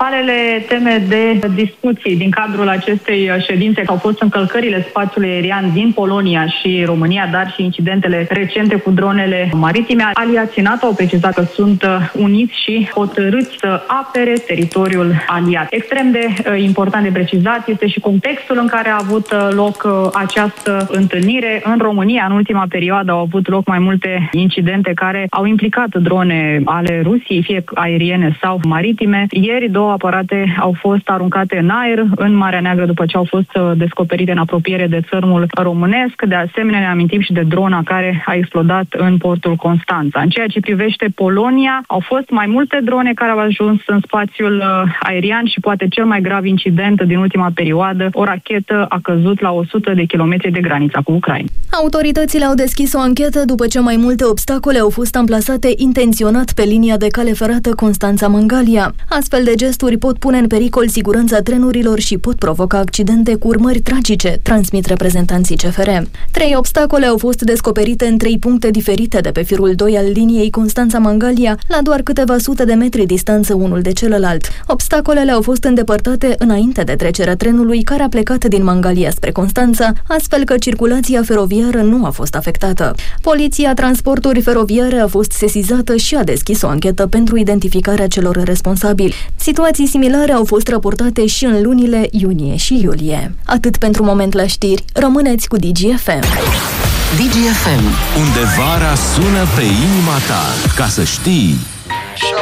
Principalele teme de discuții din cadrul acestei ședințe au fost încălcările spațiului aerian din Polonia și România, dar și incidentele recente cu dronele maritime. Aliații NATO au precizat că sunt uniți și hotărâți să apere teritoriul aliat. Extrem de important de precizat este și contextul în care a avut loc această întâlnire. În România, în ultima perioadă, au avut loc mai multe incidente care au implicat drone ale Rusiei, fie aeriene sau maritime. Ieri, 2 aparate au fost aruncate în aer în Marea Neagră după ce au fost descoperite în apropiere de țărmul românesc. De asemenea, ne amintim și de drona care a explodat în portul Constanța. În ceea ce privește Polonia, au fost mai multe drone care au ajuns în spațiul aerian și poate cel mai grav incident din ultima perioadă, o rachetă a căzut la 100 de kilometri de granița cu Ucraina. Autoritățile au deschis o anchetă după ce mai multe obstacole au fost amplasate intenționat pe linia de cale ferată Constanța-Mangalia. Astfel de gesturi pot pune în pericol siguranța trenurilor și pot provoca accidente cu urmări tragice, transmit reprezentanții CFR. 3 obstacole au fost descoperite în 3 puncte diferite de pe firul 2 al liniei Constanța-Mangalia, la doar câteva sute de metri distanță unul de celălalt. Obstacolele au fost îndepărtate înainte de trecerea trenului care a plecat din Mangalia spre Constanța, astfel că circulația feroviară nu a fost afectată. Poliția Transporturi Feroviare a fost sesizată și a deschis o anchetă pentru identificarea celor responsabili. Situații similare au fost raportate și în lunile iunie și iulie. Atât pentru moment la știri, rămâneți cu DGFM. DGFM, unde vara sună pe inima ta, ca să știi.